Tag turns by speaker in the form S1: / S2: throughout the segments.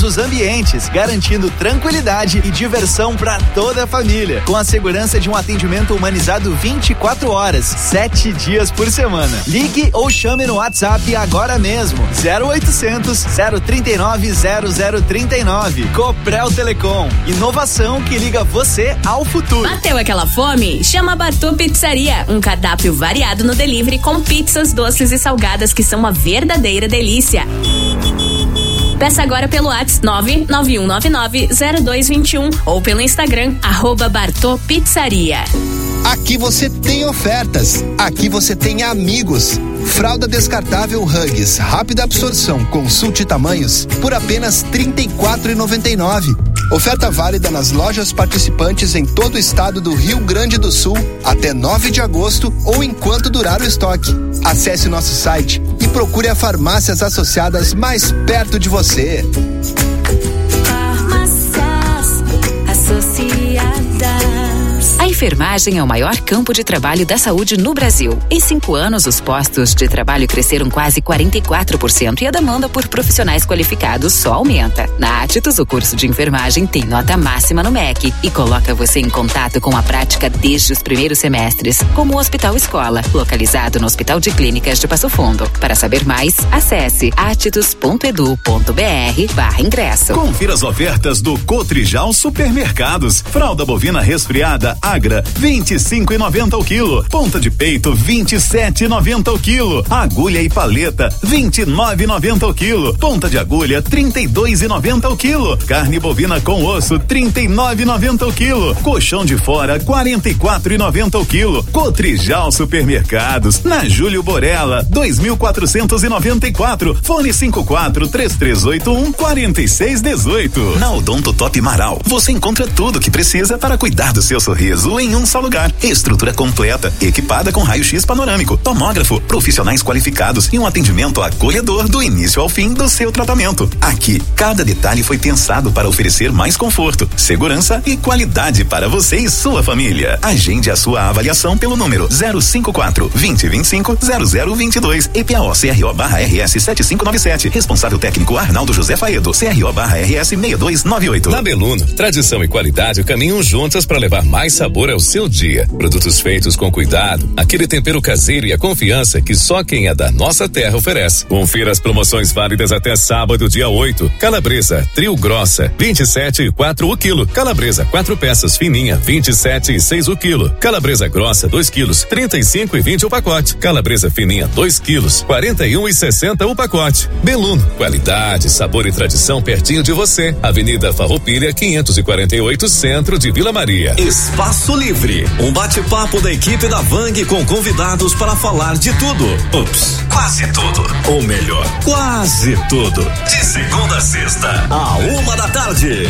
S1: os ambientes, garantindo tranquilidade e diversão para toda a família, com a segurança de um atendimento humanizado 24 horas, 7 dias por semana. Ligue ou chame no WhatsApp agora mesmo, 0800 039 0039. Coprel Telecom, inovação que liga você ao futuro.
S2: Bateu aquela fome? Chama a Bartô Pizzaria, um cardápio variado no delivery com pizzas, doces e salgadas que são uma verdadeira delícia. Peça agora pelo WhatsApp 991990221 ou pelo Instagram @Bartô Pizzaria.
S3: Aqui você tem ofertas, aqui você tem amigos. Fralda descartável Huggies, rápida absorção, consulte tamanhos por apenas R$ 34,99. Oferta válida nas lojas participantes em todo o estado do Rio Grande do Sul até 9 de agosto ou enquanto durar o estoque. Acesse nosso site e procure as farmácias associadas mais perto de você.
S4: Farmácias Associadas.
S5: A enfermagem é o maior campo de trabalho da saúde no Brasil. Em 5 anos, os postos de trabalho cresceram quase 44% e a demanda por profissionais qualificados só aumenta. Na Atitus, o curso de enfermagem tem nota máxima no MEC e coloca você em contato com a prática desde os primeiros semestres, como o Hospital Escola, localizado no Hospital de Clínicas de Passo Fundo. Para saber mais, acesse atitus.edu.br/ingresso.
S6: Confira as ofertas do Cotrijal Supermercados. Fralda bovina resfriada Agra, 25,90 o quilo. Ponta de peito, 27,90 o quilo. Agulha e paleta, 29,90 o quilo. Ponta de agulha, 32,90 o quilo. Carne bovina com osso, 39,90 o quilo. Colchão de fora, 44,90 o quilo. Cotrijal Supermercados, na Júlio Borella, 2494. Fone 54-3381-4618.
S7: Na Odonto Top Marau, você encontra tudo o que precisa para cuidar do seu sorriso em um só lugar. Estrutura completa, equipada com raio-x panorâmico, tomógrafo, profissionais qualificados e um atendimento acolhedor do início ao fim do seu tratamento. Aqui, cada detalhe foi pensado para oferecer mais conforto, segurança e qualidade para você e sua família. Agende a sua avaliação pelo número 054-2025-0022. EPAO-CRO/RS 7597. Responsável técnico Arnaldo José Faedo. CRO/RS 6298.
S8: Na Beluno, tradição e qualidade caminham juntas para levar mais sabor ao seu dia. Produtos feitos com cuidado, aquele tempero caseiro e a confiança que só quem é da nossa terra oferece. Confira as promoções válidas até sábado, dia 8. Calabresa trio grossa, 27,4 o quilo. Calabresa 4 peças fininha, 27,6 o quilo. Calabresa grossa 2 quilos, 35,20 o pacote. Calabresa fininha 2 quilos, 41,60 o pacote. Beluno, qualidade, sabor e tradição pertinho de você. Avenida Farroupilha 548, centro de Vila Maria.
S9: Espaço Livre, um bate-papo da equipe da Vang com convidados para falar de tudo. Ups, quase tudo. Ou melhor, quase tudo. De segunda a sexta, à 1h.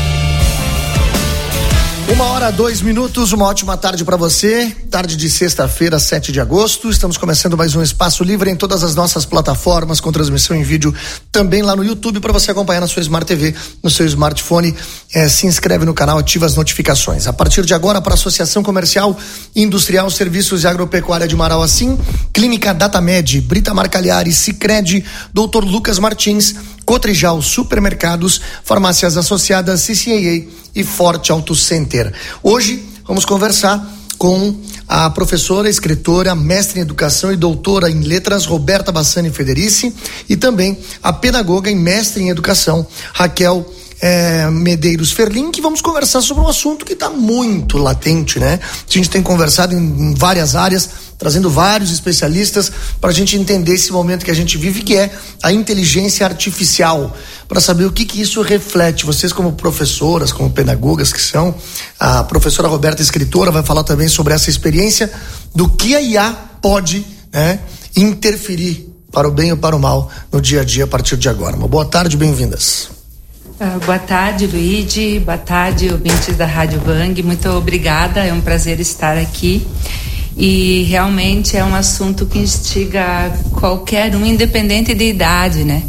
S10: 1h02, uma ótima tarde para você. Tarde de sexta-feira, 7 de agosto. Estamos começando mais um Espaço Livre em todas as nossas plataformas, com transmissão em vídeo também lá no YouTube, para você acompanhar na sua Smart TV, no seu smartphone. Se inscreve no canal, ativa as notificações. A partir de agora, para a Associação Comercial Industrial Serviços e Agropecuária de Marau, assim, Clínica Datamed, Brita Marcalhari, Sicredi, Dr. Lucas Martins, Cotrijal Supermercados, Farmácias Associadas, CCAA e Forte Auto Center. Hoje vamos conversar com a professora, escritora, mestre em educação e doutora em letras Roberta Bassani Federici, e também a pedagoga e mestre em educação Raquel Medeiros Ferlin, que vamos conversar sobre um assunto que está muito latente, né? A gente tem conversado em várias áreas, trazendo vários especialistas para a gente entender esse momento que a gente vive, que é a inteligência artificial, para saber o que isso reflete. Vocês, como professoras, como pedagogas que são, a professora Roberta, escritora, vai falar também sobre essa experiência do que a IA pode, né, interferir para o bem ou para o mal no dia a dia a partir de agora. Uma boa tarde, bem-vindas.
S11: Boa tarde, Luigi. Boa tarde, ouvintes da Rádio Vang. Muito obrigada, é um prazer estar aqui. E realmente é um assunto que instiga qualquer um, independente de idade, né?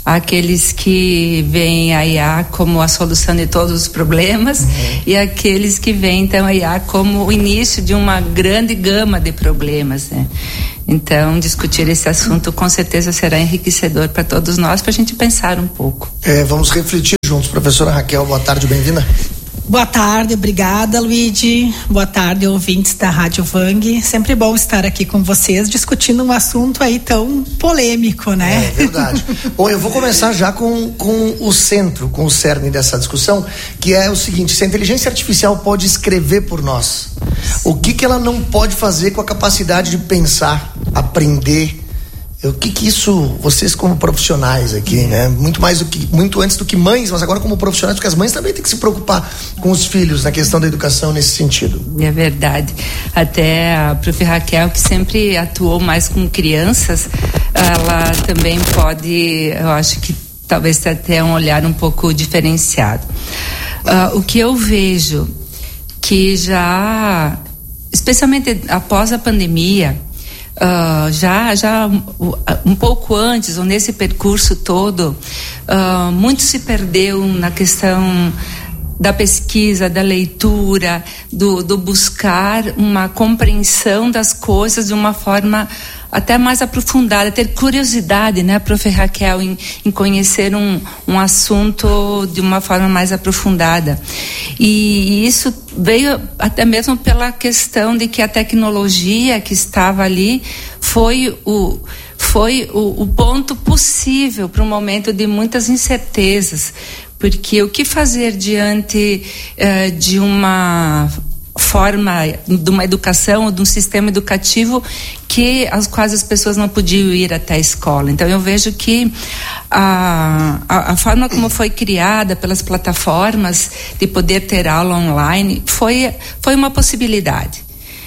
S11: Aqueles que veem a IA como a solução de todos os problemas e aqueles que veem então a IA como o início de uma grande gama de problemas, né? Então, discutir esse assunto com certeza será enriquecedor para todos nós, para a gente pensar um pouco.
S10: Vamos refletir juntos. Professora Raquel, boa tarde, bem-vinda.
S4: Boa tarde, obrigada, Luigi. Boa tarde, ouvintes da Rádio Vang. Sempre bom estar aqui com vocês, discutindo um assunto aí tão polêmico, né?
S10: É verdade. Bom, eu vou começar já com o centro, com o cerne dessa discussão, que é o seguinte: se a inteligência artificial pode escrever por nós, o que ela não pode fazer com a capacidade de pensar, aprender? O que isso, vocês como profissionais aqui, né? Muito antes do que mães, mas agora como profissionais, porque as mães também têm que se preocupar com os filhos na questão da educação nesse sentido.
S11: É verdade. Até a prof. Raquel, que sempre atuou mais com crianças, ela também pode, eu acho que talvez tenha até um olhar um pouco diferenciado. O que eu vejo que já, especialmente após a pandemia, já um pouco antes, ou nesse percurso todo, muito se perdeu na questão da pesquisa, da leitura, do buscar uma compreensão das coisas de uma forma até mais aprofundada, ter curiosidade, né, prof. Raquel, em conhecer um assunto de uma forma mais aprofundada. E isso veio até mesmo pela questão de que a tecnologia que estava ali foi o ponto possível para um momento de muitas incertezas, porque o que fazer diante de uma forma, de uma educação ou de um sistema educativo às quais as pessoas não podiam ir até a escola. Então eu vejo que a forma como foi criada pelas plataformas de poder ter aula online foi uma possibilidade.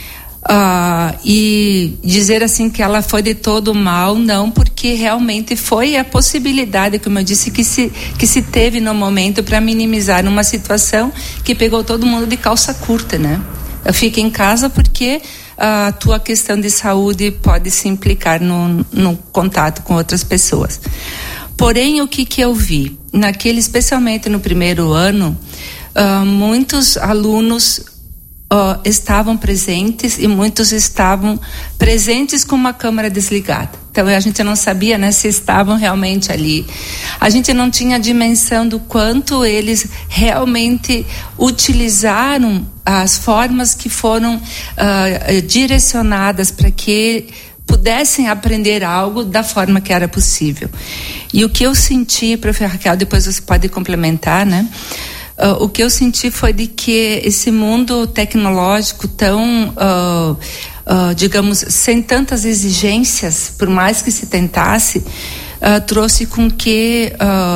S11: E dizer assim que ela foi de todo mal, não, porque realmente foi a possibilidade, como eu disse, que se teve no momento para minimizar uma situação que pegou todo mundo de calça curta, né? Eu fico em casa porque a tua questão de saúde pode se implicar no contato com outras pessoas. Porém, o que eu vi? Especialmente no primeiro ano, muitos alunos estavam presentes e muitos estavam presentes com uma câmera desligada. Então a gente não sabia, né, se estavam realmente ali. A gente não tinha dimensão do quanto eles realmente utilizaram as formas que foram direcionadas para que pudessem aprender algo da forma que era possível. E o que eu senti, prof. Raquel, depois você pode complementar, né? O que eu senti foi de que esse mundo tecnológico tão, digamos, sem tantas exigências, por mais que se tentasse, trouxe com que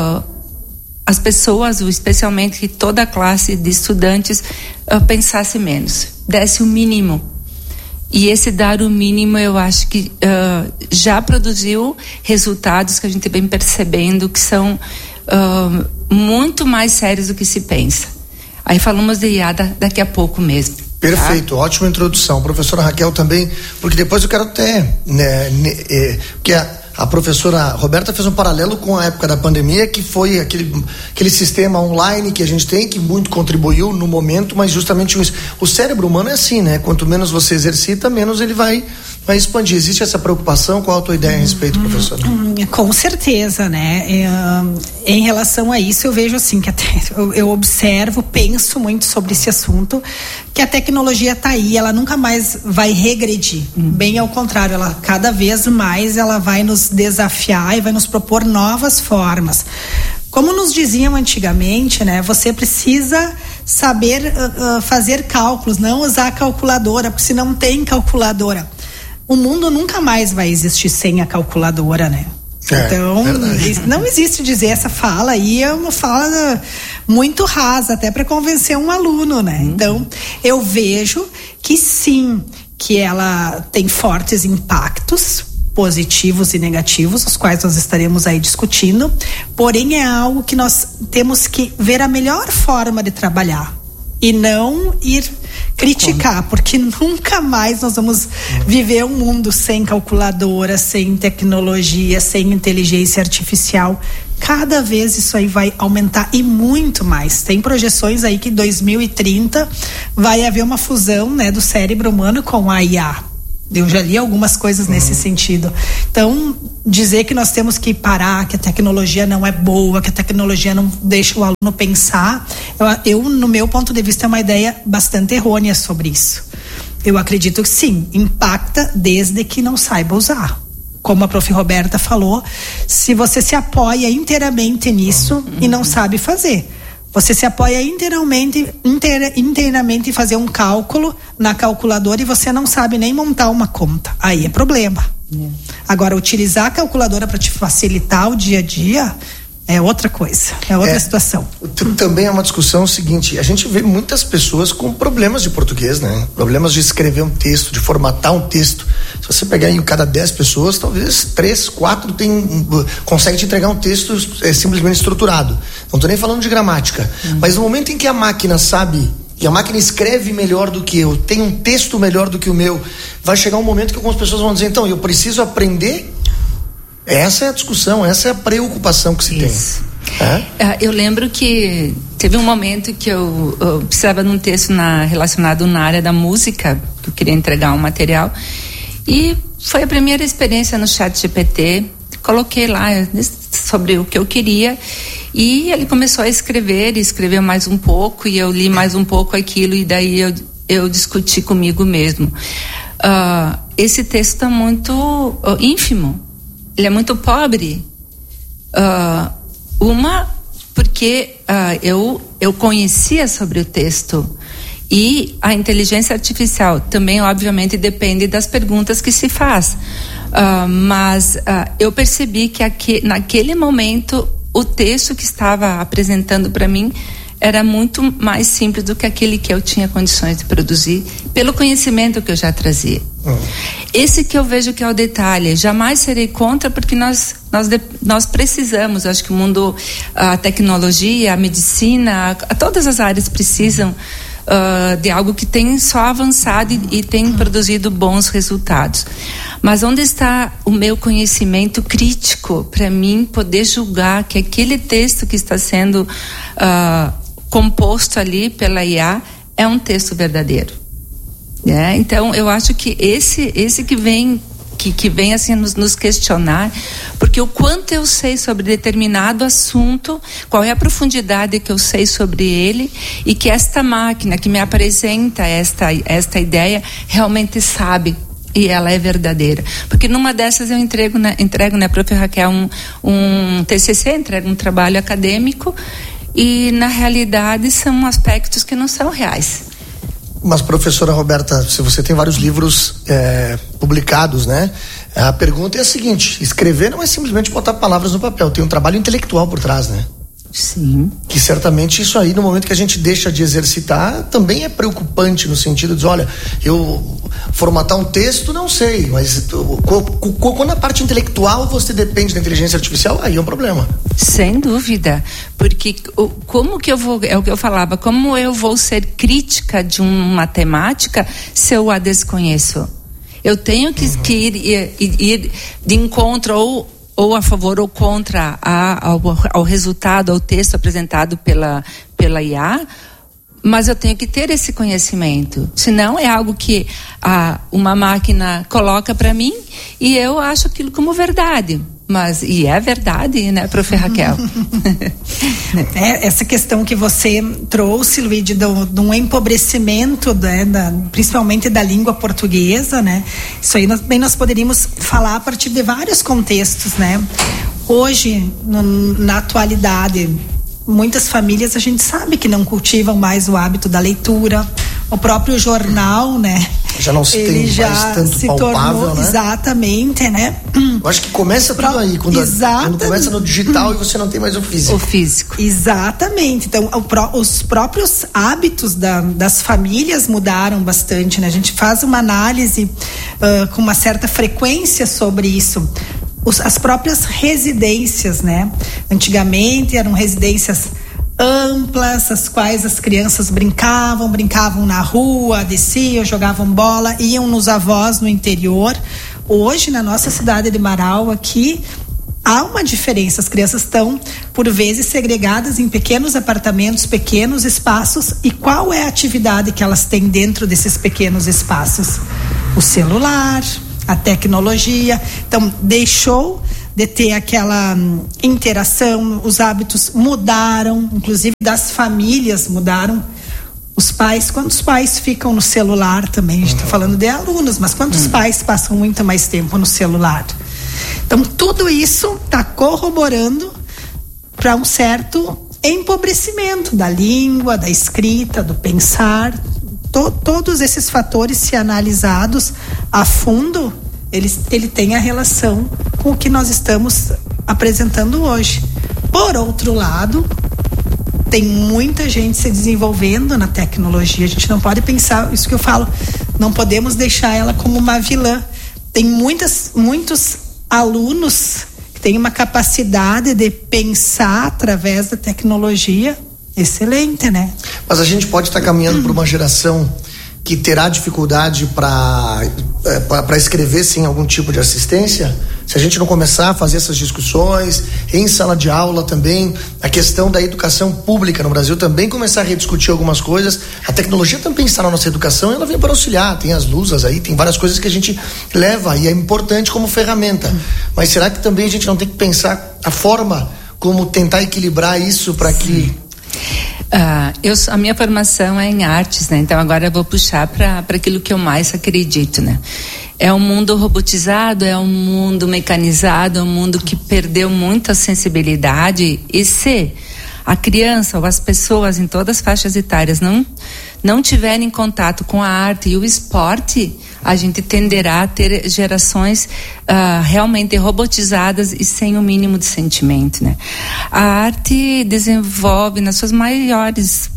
S11: as pessoas, especialmente toda a classe de estudantes, pensasse menos, desse o mínimo. E esse dar o mínimo, eu acho que já produziu resultados que a gente vem percebendo que são muito mais sérios do que se pensa. Aí falamos de IA daqui a pouco mesmo.
S10: Perfeito, ótima introdução. Professora Raquel também, porque depois eu quero até, porque a professora Roberta fez um paralelo com a época da pandemia, que foi aquele sistema online que a gente tem, que muito contribuiu no momento, mas justamente isso. O cérebro humano é assim, né? Quanto menos você exercita, menos ele vai expandir. Existe essa preocupação? Qual a tua ideia a respeito, professora?
S4: Com certeza, né? Em relação a isso, eu vejo assim, que até eu observo, penso muito sobre esse assunto, que a tecnologia está aí, ela nunca mais vai regredir. Bem ao contrário, ela cada vez mais ela vai nos desafiar e vai nos propor novas formas. Como nos diziam antigamente, né? Você precisa saber fazer cálculos, não usar calculadora, porque se não tem calculadora, o mundo nunca mais vai existir sem a calculadora, né? Então, não existe dizer essa fala aí, é uma fala muito rasa, até para convencer um aluno, né? Então, eu vejo que sim, que ela tem fortes impactos positivos e negativos, os quais nós estaremos aí discutindo, porém é algo que nós temos que ver a melhor forma de trabalhar e não ir criticar, porque nunca mais nós vamos viver um mundo sem calculadora, sem tecnologia, sem inteligência artificial. cada vez isso aí vai aumentar e muito mais. Tem projeções aí que 2030 vai haver uma fusão, né, do cérebro humano com a IA. Eu já li algumas coisas nesse sentido. Então, dizer que nós temos que parar, que a tecnologia não é boa, que a tecnologia não deixa o aluno pensar, eu no meu ponto de vista, é uma ideia bastante errônea sobre isso. Eu acredito que sim, impacta desde que não saiba usar. Como a prof. Roberta falou, se você se apoia inteiramente nisso e não sabe fazer. Você se apoia inteiramente em fazer um cálculo na calculadora e você não sabe nem montar uma conta. Aí é problema. Agora, utilizar a calculadora para te facilitar o dia a dia é outra coisa, é outra situação.
S10: Também é uma discussão seguinte, a gente vê muitas pessoas com problemas de português, né? Problemas de escrever um texto, de formatar um texto. Se você pegar em cada 10 pessoas, talvez 3, 4 conseguem te entregar um texto simplesmente estruturado. Não estou nem falando de gramática. Mas no momento em que a máquina sabe, e a máquina escreve melhor do que eu, tem um texto melhor do que o meu, vai chegar um momento que algumas pessoas vão dizer, então, eu preciso aprender. Essa é a discussão, essa é a preocupação que se tem.
S11: Eu lembro que teve um momento que eu precisava de um texto relacionado na área da música, que eu queria entregar um material, e foi a primeira experiência no ChatGPT. Coloquei lá sobre o que eu queria e ele começou a escrever, e escreveu mais um pouco, e eu li mais um pouco aquilo, e daí eu discuti comigo mesmo. Esse texto está muito ínfimo. Ele é muito pobre. Porque eu conhecia sobre o texto, e a inteligência artificial também, obviamente, depende das perguntas que se faz. Mas eu percebi que naquele momento o texto que estava apresentando para mim era muito mais simples do que aquele que eu tinha condições de produzir, pelo conhecimento que eu já trazia. Esse que eu vejo que é o detalhe. Jamais serei contra, porque nós precisamos, acho que o mundo, a tecnologia, a medicina, todas as áreas precisam de algo que tem só avançado e tem produzido bons resultados. Mas onde está o meu conhecimento crítico para mim poder julgar que aquele texto que está sendo composto ali pela IA é um texto verdadeiro? Então eu acho que esse que vem assim nos questionar, porque o quanto eu sei sobre determinado assunto, qual é a profundidade que eu sei sobre ele, e que esta máquina que me apresenta esta ideia realmente sabe, e ela é verdadeira. Porque numa dessas eu entrego, né, prof. Raquel, um TCC, entrego um trabalho acadêmico, e na realidade são aspectos que não são reais.
S10: Mas, professora Roberta, se você tem vários livros publicados, né? A pergunta é a seguinte: escrever não é simplesmente botar palavras no papel, tem um trabalho intelectual por trás, né?
S11: Sim.
S10: Que certamente isso aí, no momento que a gente deixa de exercitar, também é preocupante, no sentido de, olha, eu formatar um texto, não sei, mas quando a parte intelectual você depende da inteligência artificial, aí é um problema.
S11: Sem dúvida, porque como que eu vou, é o que eu falava, como eu vou ser crítica de uma temática se eu a desconheço? Eu tenho que ir de encontro ou a favor ou contra ao resultado, ao texto apresentado pela IA, mas eu tenho que ter esse conhecimento. Senão é algo que uma máquina coloca para mim e eu acho aquilo como verdade. E é verdade, né, prof. Raquel?
S4: Essa questão que você trouxe, Luíde, de um empobrecimento, né, principalmente da língua portuguesa, né? Isso aí nós poderíamos falar a partir de vários contextos, né? Hoje, na atualidade, muitas famílias a gente sabe que não cultivam mais o hábito da leitura. O próprio jornal, né?
S10: Já não se tem mais tanto
S4: se
S10: palpável,
S4: tornou,
S10: né?
S4: Exatamente, né?
S10: Eu acho que começa tudo aí, quando começa no digital e você não tem mais o físico.
S11: O físico.
S4: Exatamente. Então, os próprios hábitos das famílias mudaram bastante, né? A gente faz uma análise com uma certa frequência sobre isso. As próprias residências, né? Antigamente eram residências amplas, as quais as crianças brincavam na rua, desciam, jogavam bola, iam nos avós no interior. Hoje, na nossa cidade de Marau, aqui, há uma diferença. As crianças estão, por vezes, segregadas em pequenos apartamentos, pequenos espaços. E qual é a atividade que elas têm dentro desses pequenos espaços? O celular, a tecnologia. Então, deixou de ter aquela interação, os hábitos mudaram, inclusive das famílias mudaram. Os pais, quantos pais ficam no celular também? A gente está falando de alunos, mas quantos pais passam muito mais tempo no celular? Então, tudo isso está corroborando para um certo empobrecimento da língua, da escrita, do pensar. Todos esses fatores, se analisados a fundo, ele tem a relação com o que nós estamos apresentando hoje. Por outro lado, tem muita gente se desenvolvendo na tecnologia. A gente não pode pensar, isso que eu falo, não podemos deixar ela como uma vilã. Tem muitos alunos que têm uma capacidade de pensar através da tecnologia excelente, né?
S10: Mas a gente pode estar caminhando para uma geração que terá dificuldade para escrever sem algum tipo de assistência? Se a gente não começar a fazer essas discussões em sala de aula também, a questão da educação pública no Brasil também começar a rediscutir algumas coisas. A tecnologia também está na nossa educação e ela vem para auxiliar, tem as luzes aí, tem várias coisas que a gente leva e é importante como ferramenta. Mas será que também a gente não tem que pensar a forma como tentar equilibrar isso para que...
S11: A minha formação é em artes, né? Então agora eu vou puxar para aquilo que eu mais acredito, né? É um mundo robotizado, é um mundo mecanizado, é um mundo que perdeu muita sensibilidade. E se a criança ou as pessoas em todas as faixas etárias não tiverem contato com a arte e o esporte, a gente tenderá a ter gerações realmente robotizadas e sem o mínimo de sentimento, né? A arte desenvolve nas suas maiores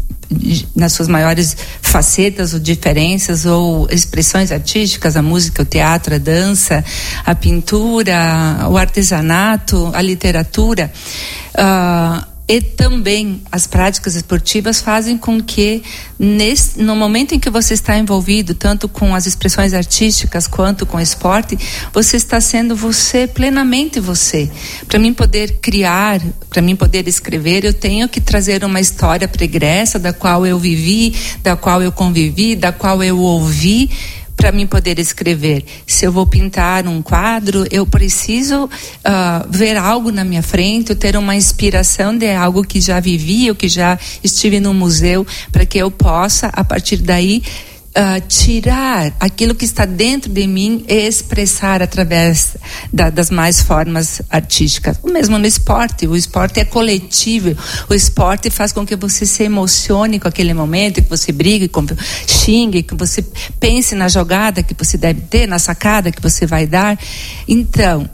S11: facetas ou diferenças ou expressões artísticas, a música, o teatro, a dança, a pintura, o artesanato, a literatura, e também as práticas esportivas fazem com que no momento em que você está envolvido tanto com as expressões artísticas quanto com o esporte, você está sendo você, plenamente você. Para mim poder criar, para mim poder escrever, eu tenho que trazer uma história pregressa da qual eu vivi, da qual eu convivi, da qual eu ouvi, para mim poder escrever. Se eu vou pintar um quadro, eu preciso ver algo na minha frente, ter uma inspiração de algo que já vivi ou que já estive no museu, para que eu possa, a partir daí, tirar aquilo que está dentro de mim e expressar através das mais formas artísticas. O mesmo no esporte. O esporte é coletivo. O esporte faz com que você se emocione com aquele momento, que você brigue, xingue, que você pense na jogada que você deve ter, na sacada que você vai dar. Então,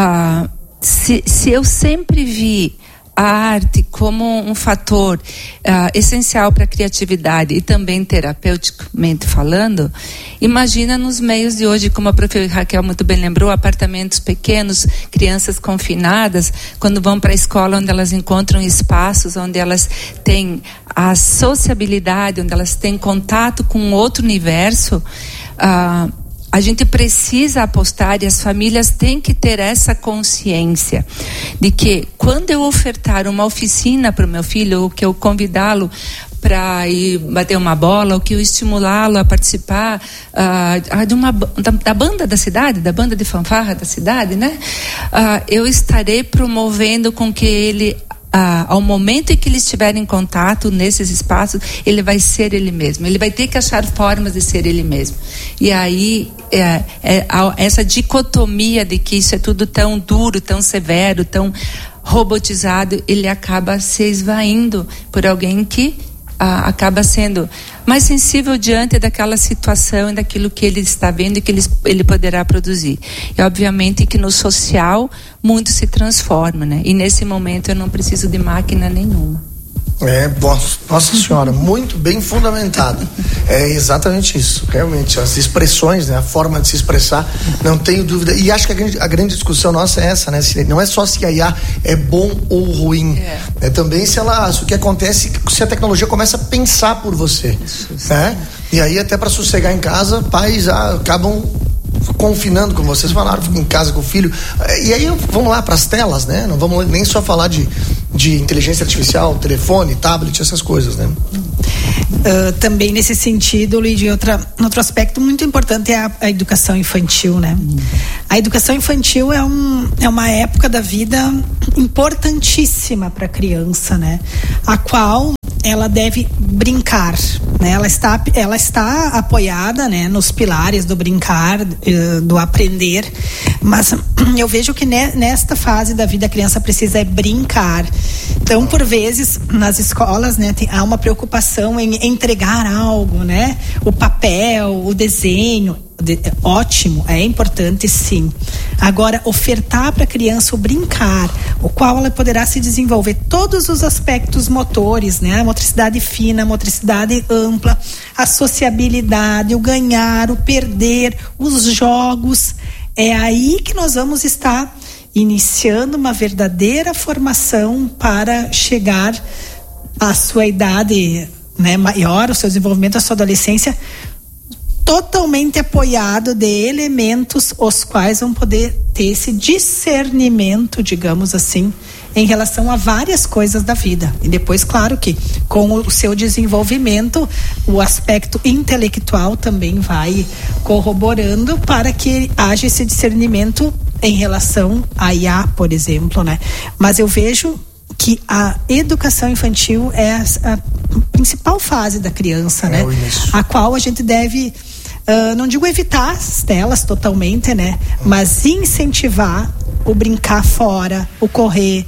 S11: se eu sempre vi a arte como um fator essencial para a criatividade e também terapeuticamente falando, imagina nos meios de hoje, como a professora Raquel muito bem lembrou, apartamentos pequenos, crianças confinadas, quando vão para a escola, onde elas encontram espaços, onde elas têm a sociabilidade, onde elas têm contato com outro universo. A gente precisa apostar e as famílias têm que ter essa consciência de que quando eu ofertar uma oficina para o meu filho, ou que eu convidá-lo para ir bater uma bola, ou que eu estimulá-lo a participar da banda da cidade, da banda de fanfarra da cidade, né? Eu estarei promovendo com que ele, ao momento em que ele estiver em contato nesses espaços, ele vai ser ele mesmo, ele vai ter que achar formas de ser ele mesmo. E aí essa dicotomia de que isso é tudo tão duro, tão severo, tão robotizado, ele acaba se esvaindo por alguém que acaba sendo mais sensível diante daquela situação e daquilo que ele está vendo e que ele poderá produzir. E obviamente que no social muito se transforma, né? E nesse momento eu não preciso de máquina nenhuma.
S10: Nossa senhora, muito bem fundamentado. É exatamente isso, realmente, as expressões, né, a forma de se expressar, não tenho dúvida. E acho que a grande discussão nossa é essa, né? Não é só se a IA é bom ou ruim, é também se o que acontece se a tecnologia começa a pensar por você, né? E aí até para sossegar em casa, pais acabam confinando, como vocês falaram, fica em casa com o filho. E aí vamos lá para as telas, né? Não vamos nem só falar de inteligência artificial, telefone, tablet, essas coisas, né?
S4: Também nesse sentido, Lídia, outro aspecto muito importante é a educação infantil, né? A educação infantil é uma época da vida importantíssima para a criança, né? A qual ela deve brincar, né? Ela está apoiada, né, nos pilares do brincar, do aprender, mas eu vejo que nesta fase da vida a criança precisa brincar. Então, por vezes, nas escolas, né, há uma preocupação em entregar algo, né? O papel, o desenho, ótimo, é importante sim. Agora, ofertar para a criança o brincar, o qual ela poderá se desenvolver todos os aspectos motores, né? A motricidade fina, a motricidade ampla, a sociabilidade, o ganhar, o perder, os jogos. É aí que nós vamos estar iniciando uma verdadeira formação para chegar à sua idade, né, maior, o seu desenvolvimento, a sua adolescência, totalmente apoiado de elementos os quais vão poder ter esse discernimento, digamos assim, em relação a várias coisas da vida. E depois, claro que com o seu desenvolvimento, o aspecto intelectual também vai corroborando para que haja esse discernimento em relação a IA, por exemplo, né? Mas eu vejo que a educação infantil é a principal fase da criança, né? A qual a gente deve, não digo evitar as telas totalmente, né? Mas incentivar o brincar fora, o correr,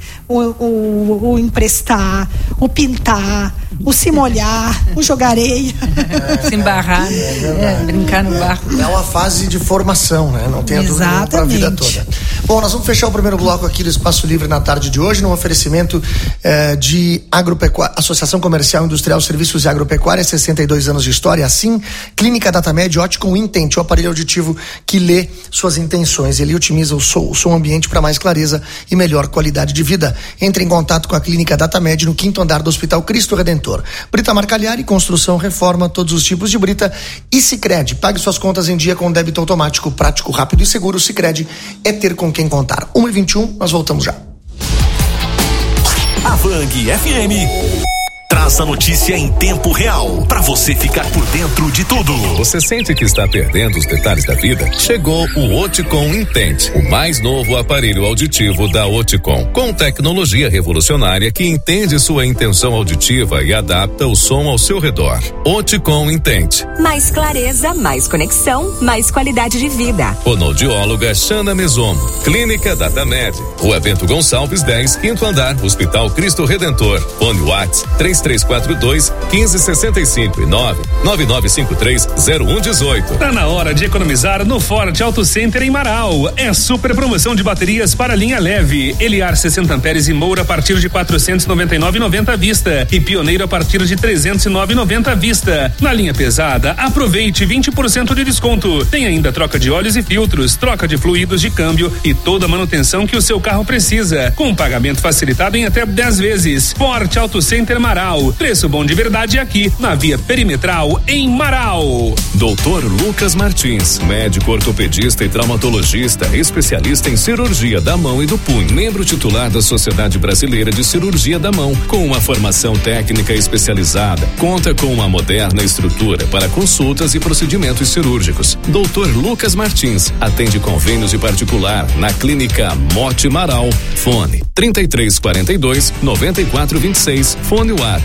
S4: o emprestar, o pintar, o se molhar, o jogar areia.
S11: Se embarrar, brincar no barco.
S10: É uma fase de formação, né? Não tenha dúvida para a vida toda. Bom, nós vamos fechar o primeiro bloco aqui do Espaço Livre na tarde de hoje, num oferecimento de Agropecuária, Associação Comercial Industrial Serviços e Agropecuária, 62 anos de história, assim, Clínica Datamed, Óticon Intent, o aparelho auditivo que lê suas intenções, ele otimiza o som ambiente para mais clareza e melhor qualidade de vida. Entre em contato com a Clínica Datamed no 5º andar do Hospital Cristo Redentor. Brita Marcalhari, construção, reforma, todos os tipos de brita. E Sicredi, pague suas contas em dia com débito automático, prático, rápido e seguro. Sicredi é ter com quem contar. 1h21, nós voltamos já.
S9: A Vang FM traz a notícia em tempo real, para você ficar por dentro de tudo.
S8: Você sente que está perdendo os detalhes da vida? Chegou o Óticon Intent, o mais novo aparelho auditivo da Óticon, com tecnologia revolucionária que entende sua intenção auditiva e adapta o som ao seu redor. Óticon Intent.
S12: Mais clareza, mais conexão, mais qualidade de vida.
S8: Fonoaudióloga Xana Mesomo. Clínica Datamed. Rua Bento Gonçalves 10, 5º andar, Hospital Cristo Redentor. Fone WhatsApp 3342-1565 e 99953-0118.
S13: Tá na hora de economizar no Ford Auto Center em Marau. É super promoção de baterias para linha leve. Eliar 60 amperes e Moura a partir de 499,90 à vista e Pioneiro a partir de 309,90 à vista. Na linha pesada, aproveite 20% de desconto. Tem ainda troca de óleos e filtros, troca de fluidos de câmbio e toda a manutenção que o seu carro precisa, com pagamento facilitado em até 10 vezes. Ford Auto Center Marau. Preço bom de verdade aqui na Via Perimetral em Marau.
S8: Dr. Lucas Martins, médico ortopedista e traumatologista, especialista em cirurgia da mão e do punho, membro titular da Sociedade Brasileira de Cirurgia da Mão, com uma formação técnica especializada, conta com uma moderna estrutura para consultas e procedimentos cirúrgicos. Dr. Lucas Martins atende convênios de particular na Clínica Mote Marau. Fone 3342-9426. Fone WhatsApp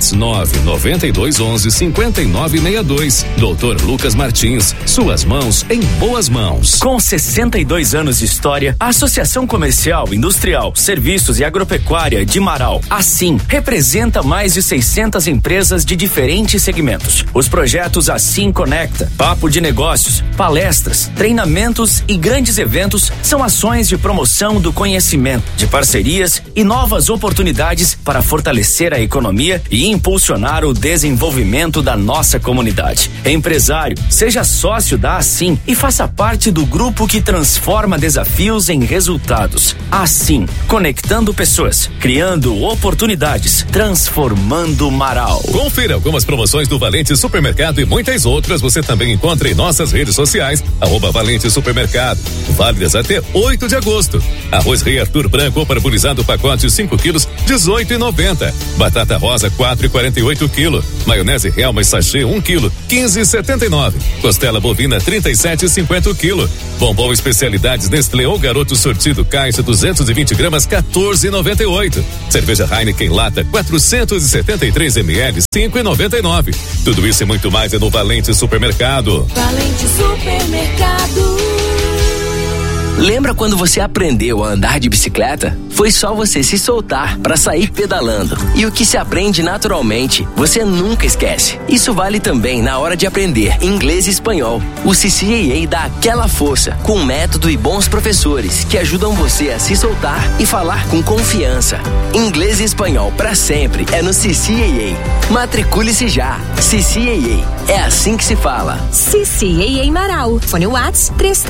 S8: 99211-5962. Dr. Lucas Martins, suas mãos em boas mãos.
S14: Com 62 anos de história, a Associação Comercial, Industrial, Serviços e Agropecuária de Marau, assim, representa mais de 600 empresas de diferentes segmentos. Os projetos Assim Conecta, Papo de Negócios, palestras, treinamentos e grandes eventos são ações de promoção do conhecimento, de parcerias e novas oportunidades para fortalecer a economia e impulsionar o desenvolvimento da nossa comunidade. Empresário, seja sócio da Assim e faça parte do grupo que transforma desafios em resultados. Assim, conectando pessoas, criando oportunidades, transformando Marau.
S8: Confira algumas promoções do Valente Supermercado e muitas outras você também encontra em nossas redes sociais, @Valente Supermercado. Válidas até 8 de agosto. Arroz Rei Arthur branco ou parbolizado pacote 5 quilos, 18,90. Batata rosa 4,48 quilo. Maionese Helmas sachê 1 quilo, 15,79. Costela bovina 37,50 quilo. Bombom especialidades Nestlé ou Garoto sortido caixa 220 gramas, 14,98. Cerveja Heineken lata 473 ml, 5,99. Tudo isso e muito mais é no Valente Supermercado.
S15: Valente Supermercado.
S14: Lembra quando você aprendeu a andar de bicicleta? Foi só você se soltar para sair pedalando. E o que se aprende naturalmente, você nunca esquece. Isso vale também na hora de aprender inglês e espanhol. O CCAA dá aquela força, com método e bons professores que ajudam você a se soltar e falar com confiança. Inglês e espanhol para sempre é no CCAA. Matricule-se já. CCAA. É assim que se fala.
S12: CCAA Marau. Fone Whats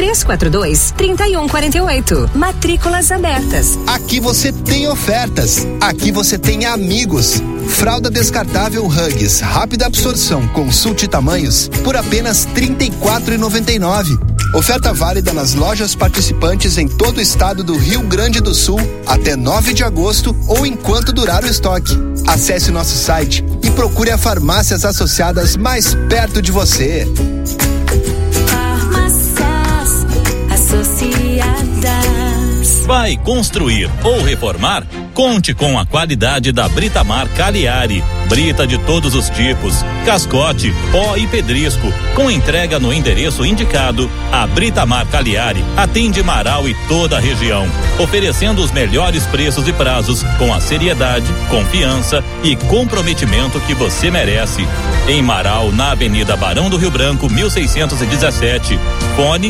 S12: 3342-3148. Matrículas abertas.
S3: Aqui você tem ofertas. Aqui você tem amigos. Fralda descartável Huggies, rápida absorção, consulte tamanhos, por apenas R$ 34,99. Oferta válida nas lojas participantes em todo o estado do Rio Grande do Sul até 9 de agosto ou enquanto durar o estoque. Acesse nosso site e procure as farmácias associadas mais perto de você.
S15: Farmácias associadas.
S16: Vai construir ou reformar? Conte com a qualidade da Britamar Cagliari. Brita de todos os tipos, cascote, pó e pedrisco, com entrega no endereço indicado. A Britamar Cagliari atende Marau e toda a região, oferecendo os melhores preços e prazos, com a seriedade, confiança e comprometimento que você merece. Em Marau, na Avenida Barão do Rio Branco, 1617. Fone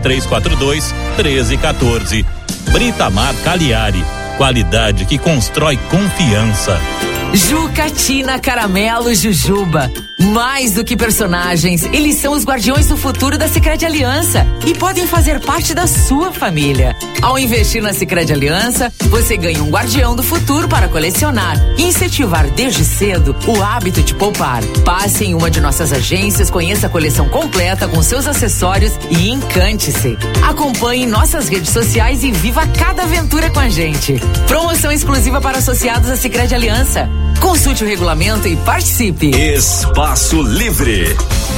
S16: 3342-1314. Britamar Cagliari. Qualidade que constrói confiança.
S17: Jucatina, Caramelo, Jujuba. Mais do que personagens, eles são os guardiões do futuro da Sicredi Aliança e podem fazer parte da sua família. Ao investir na Sicredi Aliança, você ganha um guardião do futuro para colecionar e incentivar desde cedo o hábito de poupar. Passe em uma de nossas agências, conheça a coleção completa com seus acessórios e encante-se. Acompanhe nossas redes sociais e viva cada aventura com a gente. Promoção exclusiva para associados à Sicredi Aliança. Consulte o regulamento e participe.
S9: Espaço Livre.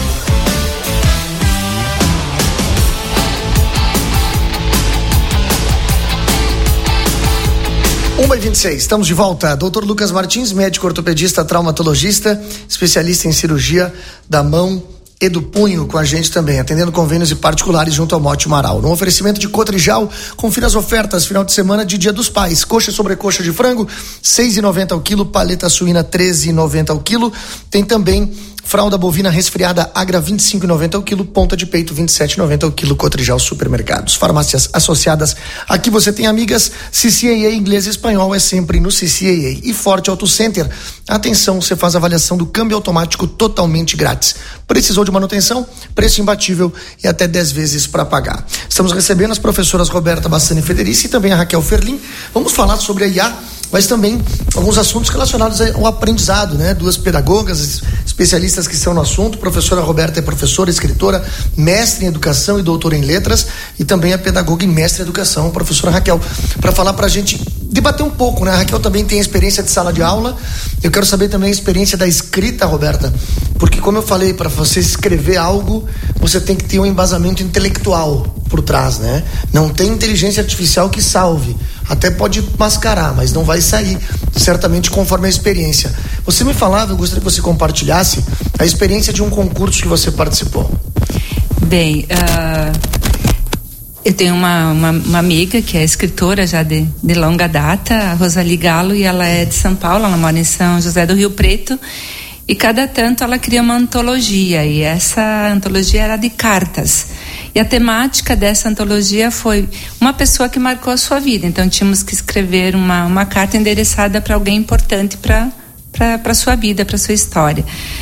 S10: Uma e 26, estamos de volta. Dr. Lucas Martins, médico ortopedista, traumatologista, especialista em cirurgia da mão e do punho, com a gente também, atendendo convênios e particulares junto ao Mote Marau. No oferecimento de Cotrijal, confira as ofertas final de semana de Dia dos Pais. Coxa sobre coxa de frango, 6,90 ao quilo, paleta suína 13,90 ao quilo. Tem também fralda bovina resfriada Agra 25,90 ao quilo, ponta de peito 27,90 ao quilo. Cotrijal Supermercados, farmácias associadas. Aqui você tem amigas. CCAA inglês e espanhol é sempre no CCAA. E Forte Auto Center. Atenção, você faz a avaliação do câmbio automático totalmente grátis. Precisou de manutenção? Preço imbatível e até 10 vezes para pagar. Estamos recebendo as professoras Roberta Bassani Federici e também a Raquel Ferlin. Vamos falar sobre a IA, mas também alguns assuntos relacionados ao aprendizado, né? Duas pedagogas, especialistas que estão no assunto. Professora Roberta é professora, escritora, mestre em educação e doutora em letras, e também a pedagoga e mestre em educação, a professora Raquel, para falar pra gente, debater um pouco, né? A Raquel também tem a experiência de sala de aula. Eu quero saber também a experiência da escrita, Roberta, porque como eu falei, para você escrever algo, você tem que ter um embasamento intelectual por trás, né? Não tem inteligência artificial que salve. Até pode mascarar, mas não vai sair, certamente, conforme a experiência. Você me falava, eu gostaria que você compartilhasse a experiência de um concurso que você participou.
S11: Bem, eu tenho uma amiga que é escritora já de longa data, a Rosali Galo, e ela é de São Paulo, ela mora em São José do Rio Preto, e cada tanto ela cria uma antologia, e essa antologia era de cartas. E a temática dessa antologia foi uma pessoa que marcou a sua vida. Então tínhamos que escrever uma carta endereçada para alguém importante para para sua vida, para sua história.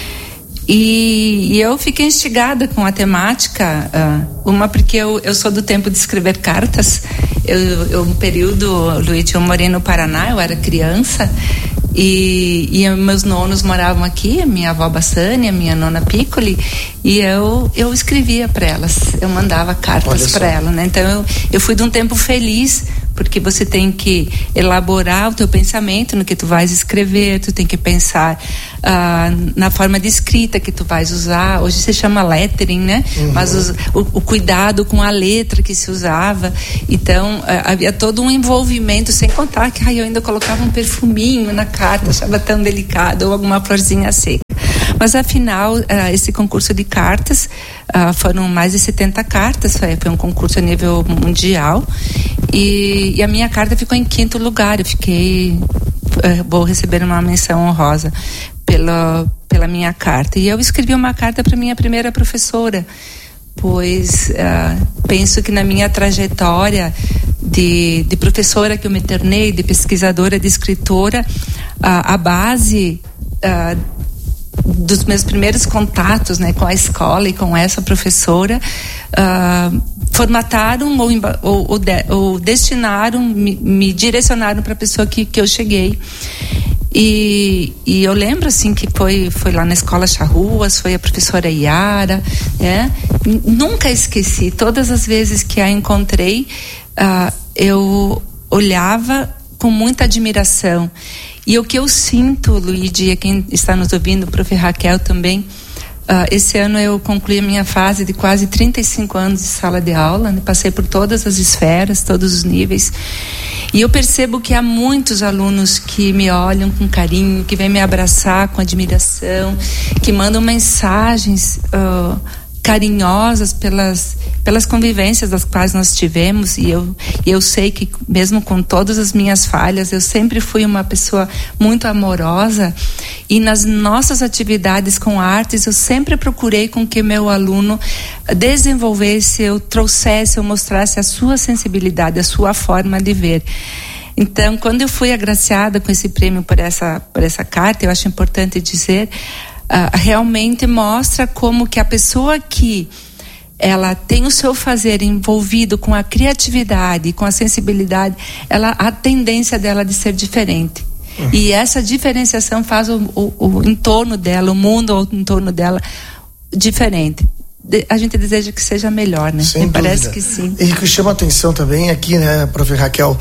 S11: E eu fiquei instigada com a temática, uma porque eu sou do tempo de escrever cartas. Um período, Luiz, eu morei no Paraná, eu era criança, e meus nonos moravam aqui, a minha avó Bassani, a minha nona Piccoli, e eu escrevia para elas, eu mandava cartas para elas, né? Então eu fui de um tempo feliz, porque você tem que elaborar o teu pensamento no que tu vais escrever, tu tem que pensar na forma de escrita que tu vais usar. Hoje se chama lettering, né? Mas o cuidado com a letra que se usava. Então havia todo um envolvimento, sem contar que eu ainda colocava um perfuminho na carta, achava tão delicado, ou alguma florzinha seca. Mas afinal, esse concurso de cartas, foram mais de 70 cartas, foi um concurso a nível mundial, e a minha carta ficou em 5º lugar. Eu fiquei, vou receber uma menção honrosa pela minha carta. E eu escrevi uma carta para minha primeira professora, pois penso que na minha trajetória de professora que eu me tornei, de pesquisadora, de escritora, a base dos meus primeiros contatos, né, com a escola e com essa professora, formataram ou destinaram, me direcionaram para a pessoa que eu cheguei. E eu lembro assim que foi lá na escola Charruas, foi a professora Yara, né? Nunca esqueci, todas as vezes que a encontrei, eu olhava com muita admiração. E o que eu sinto, Luigi, e quem está nos ouvindo, o prof. Raquel também, esse ano eu concluí a minha fase de quase 35 anos de sala de aula, né? Passei por todas as esferas, todos os níveis, e eu percebo que há muitos alunos que me olham com carinho, que vêm me abraçar com admiração, que mandam mensagens carinhosas pelas convivências das quais nós tivemos, e eu sei que mesmo com todas as minhas falhas, eu sempre fui uma pessoa muito amorosa, e nas nossas atividades com artes eu sempre procurei com que meu aluno desenvolvesse, eu trouxesse, eu mostrasse a sua sensibilidade, a sua forma de ver. Então, quando eu fui agraciada com esse prêmio por essa carta, eu acho importante dizer, realmente mostra como que a pessoa que ela tem o seu fazer envolvido com a criatividade, com a sensibilidade, a tendência dela de ser diferente. E essa diferenciação faz o entorno dela, o mundo em torno dela diferente. A gente deseja que seja melhor, né?
S10: Sem dúvida.
S11: Parece que sim.
S10: E o que chama atenção também aqui, né, prof. Raquel,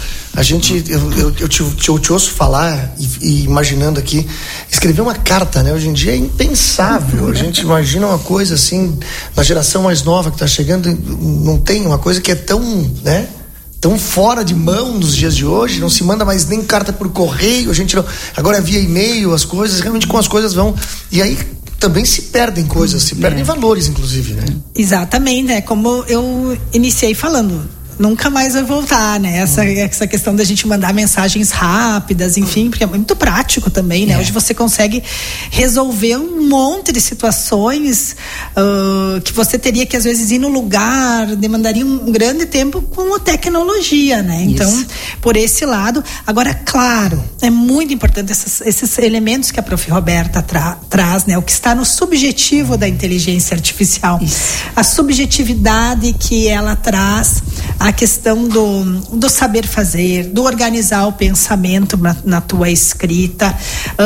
S10: eu te ouço falar e imaginando aqui, escrever uma carta, né? Hoje em dia é impensável. A gente imagina uma coisa assim, na geração mais nova que está chegando, não tem uma coisa que é tão, né? Tão fora de mão nos dias de hoje, não se manda mais nem carta por correio, a gente não, agora é via e-mail, as coisas, realmente como as coisas vão, e aí também se perdem coisas, se perdem valores, inclusive, né? Exatamente, né? Como eu iniciei falando, nunca mais vai voltar, né? Essa questão da gente mandar mensagens rápidas, enfim, porque é muito prático também, né? Hoje você consegue resolver um monte de situações que você teria que às vezes ir no lugar, demandaria um grande tempo com a tecnologia, né? Então, por esse lado, agora, claro, é muito importante esses elementos que a prof. Roberta traz, né? O que está no subjetivo da inteligência artificial. A subjetividade que ela traz, a questão do saber fazer, do organizar o pensamento na tua escrita,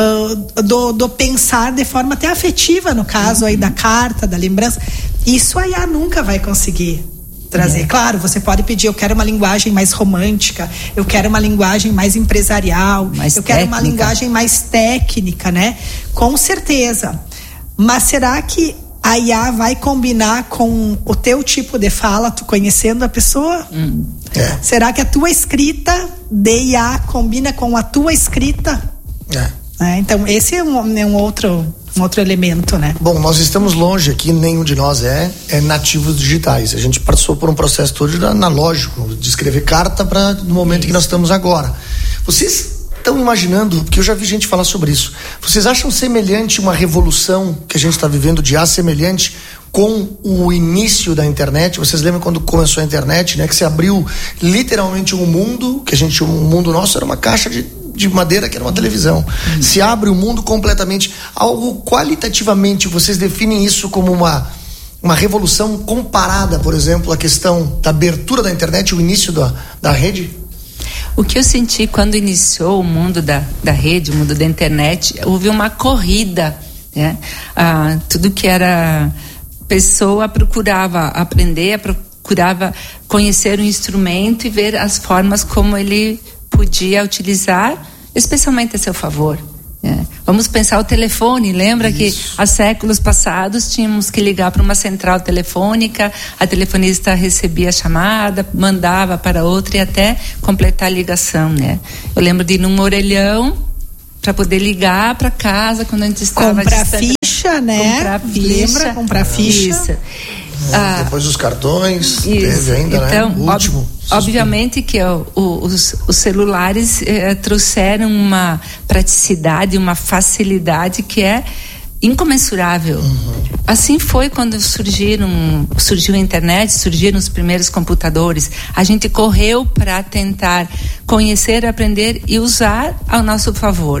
S10: do pensar de forma até afetiva, no caso aí da carta, da lembrança. Isso a IA nunca vai conseguir trazer. Claro, você pode pedir, eu quero uma linguagem mais romântica, eu quero uma linguagem mais empresarial, quero uma linguagem mais técnica, né? Com certeza. Mas será que a IA vai combinar com o teu tipo de fala, tu conhecendo a pessoa? Será que a tua escrita de IA combina com a tua escrita? Então, esse é um outro elemento, né? Bom, nós estamos longe aqui, nenhum de nós é nativos digitais. A gente passou por um processo todo analógico, de escrever carta para no momento que nós estamos agora. Vocês estão imaginando, porque eu já vi gente falar sobre isso, vocês acham semelhante uma revolução que a gente está vivendo de IA, semelhante com o início da internet? Vocês lembram quando começou a internet, né? Que se abriu literalmente um mundo, o mundo nosso era uma caixa de de madeira que era uma televisão. Se abre o mundo completamente. Algo qualitativamente, vocês definem isso como uma revolução comparada, por exemplo, à questão da abertura da internet, o início da rede?
S11: O que eu senti quando iniciou o mundo da rede, o mundo da internet, houve uma corrida, né? Tudo que era pessoa procurava aprender, procurava conhecer o instrumento e ver as formas como ele podia utilizar, especialmente a seu favor. Vamos pensar o telefone. Lembra que há séculos passados tínhamos que ligar para uma central telefônica, a telefonista recebia a chamada, mandava para outra e até completar a ligação, né? Eu lembro de ir num orelhão para poder ligar para casa quando a gente estava
S4: comprar ficha, né?
S11: Comprar ficha.
S4: Lembra? Comprar ficha.
S10: Isso. Depois os cartões, teve ainda,
S11: então,
S10: né? O último.
S11: Obviamente que os celulares trouxeram uma praticidade, uma facilidade que é incomensurável. Assim foi quando surgiu a internet, surgiram os primeiros computadores. A gente correu para tentar conhecer, aprender e usar ao nosso favor.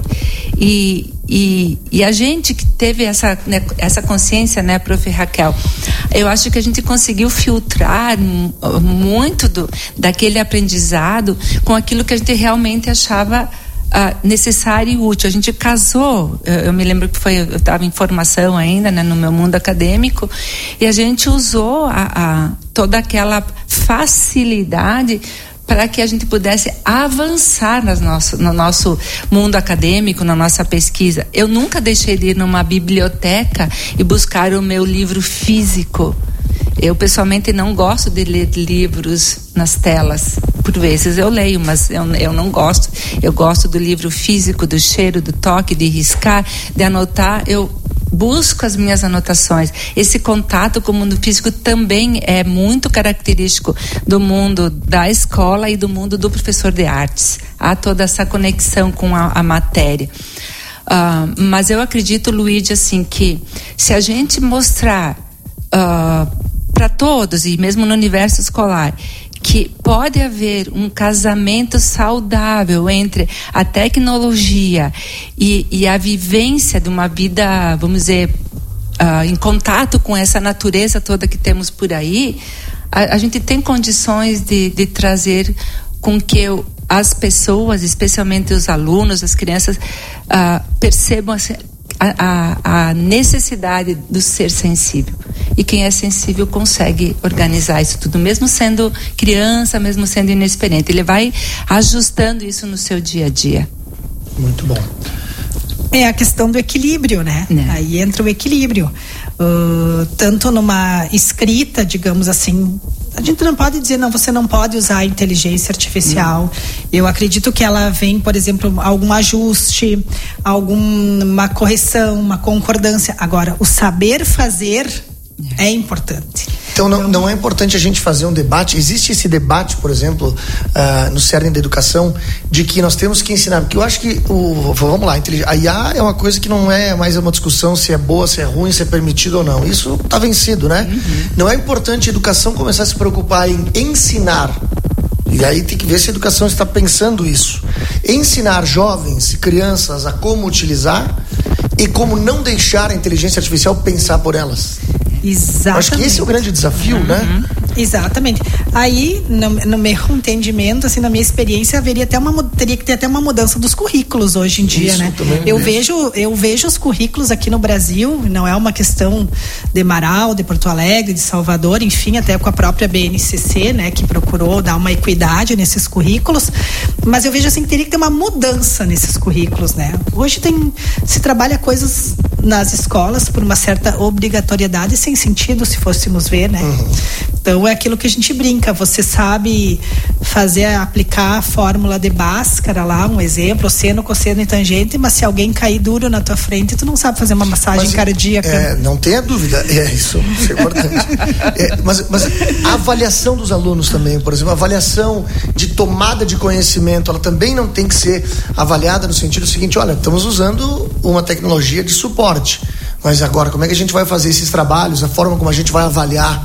S11: E a gente que teve essa consciência, né, Prof. Raquel, eu acho que a gente conseguiu filtrar muito daquele aprendizado com aquilo que a gente realmente achava necessário e útil. A gente casou, eu me lembro que eu estava em formação ainda, né, no meu mundo acadêmico, e a gente usou toda aquela facilidade para que a gente pudesse avançar no nosso mundo acadêmico, na nossa pesquisa. Eu nunca deixei de ir numa biblioteca e buscar o meu livro físico. Eu, pessoalmente, não gosto de ler livros nas telas. Por vezes eu leio, mas eu não gosto. Eu gosto do livro físico, do cheiro, do toque, de riscar, de anotar. Eu busco as minhas anotações. Esse contato com o mundo físico também é muito característico do mundo da escola e do mundo do professor de artes. Há toda essa conexão com a matéria. Mas eu acredito, Luíde, assim, que se a gente mostrar para todos, e mesmo no universo escolar, que pode haver um casamento saudável entre a tecnologia e a vivência de uma vida, vamos dizer, em contato com essa natureza toda que temos por aí, a gente tem condições de trazer com que as pessoas, especialmente os alunos, as crianças, percebam a necessidade do ser sensível. E quem é sensível consegue organizar isso tudo, mesmo sendo criança, mesmo sendo inexperiente. Ele vai ajustando isso no seu dia a dia.
S10: Muito bom.
S4: É a questão do equilíbrio, né? Aí entra o equilíbrio. Tanto numa escrita, digamos assim, a gente não pode dizer, não, você não pode usar a inteligência artificial. Eu acredito que ela vem, por exemplo, algum ajuste, alguma correção, uma concordância. Agora, o saber fazer é importante.
S10: Então não é importante a gente fazer um debate. Existe esse debate, por exemplo, no cerne da educação, de que nós temos que ensinar, porque eu acho que vamos lá, a IA é uma coisa que não é mais uma discussão se é boa, se é ruim, se é permitido ou não. Isso está vencido, né? Não é importante a educação começar a se preocupar em ensinar. E aí tem que ver se a educação está pensando isso. Ensinar jovens, crianças a como utilizar e como não deixar a inteligência artificial pensar por elas.
S4: Exatamente.
S10: Acho que esse é o grande desafio, né?
S4: Exatamente. Aí, no meu entendimento, assim, na minha experiência, teria que ter até uma mudança dos currículos hoje em dia, né? Eu vejo os currículos aqui no Brasil, não é uma questão de Marau, de Porto Alegre, de Salvador, enfim, até com a própria BNCC, né, que procurou dar uma equidade nesses currículos, mas eu vejo assim que teria que ter uma mudança nesses currículos, né? Hoje se trabalha coisas nas escolas por uma certa obrigatoriedade sem sentido, se fôssemos ver, né? Então é aquilo que a gente brinca, você sabe aplicar a fórmula de Bhaskara lá, um exemplo, seno, cosseno e tangente, mas se alguém cair duro na tua frente, tu não sabe fazer uma massagem cardíaca.
S10: Não tenha dúvida, isso é importante. Mas a avaliação dos alunos também, por exemplo, a avaliação de tomada de conhecimento, ela também não tem que ser avaliada no sentido seguinte, olha, estamos usando uma tecnologia de suporte, mas agora como é que a gente vai fazer esses trabalhos, a forma como a gente vai avaliar?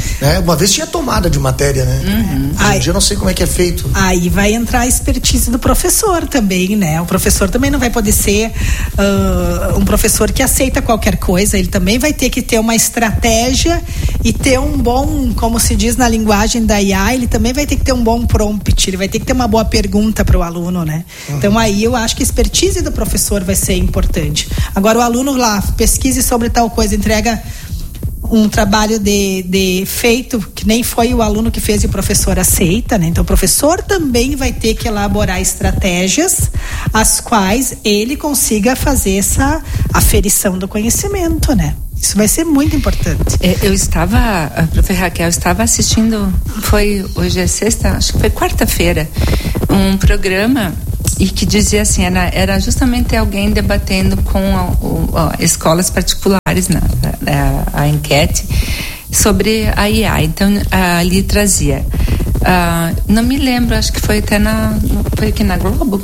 S10: Uma vez tinha tomada de matéria, né? Hoje em dia eu não sei como é que é feito.
S4: Aí vai entrar a expertise do professor também, né? O professor também não vai poder ser um professor que aceita qualquer coisa, ele também vai ter que ter uma estratégia e ter um bom, como se diz na linguagem da IA, ele também vai ter que ter um bom prompt, ele vai ter que ter uma boa pergunta para o aluno, né? Então aí eu acho que a expertise do professor vai ser importante. Agora o aluno lá pesquise sobre tal coisa, entrega um trabalho de feito, que nem foi o aluno que fez e o professor aceita, né? Então o professor também vai ter que elaborar estratégias as quais ele consiga fazer essa aferição do conhecimento, né? Isso vai ser muito importante.
S11: A prof. Raquel estava assistindo, hoje é sexta, acho que foi quarta-feira, um programa e que dizia assim, era justamente alguém debatendo com escolas particulares, a enquete sobre a IA. Então ali trazia, não me lembro, acho que foi até foi aqui na Globo,